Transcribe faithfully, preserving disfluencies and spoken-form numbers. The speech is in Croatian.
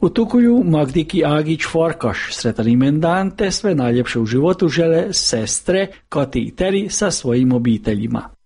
U Tukuju Magdiki Agić Farkaš sretan imendan te sve najljepše u životu žele sestre Kati i Teri sa svojim obiteljima.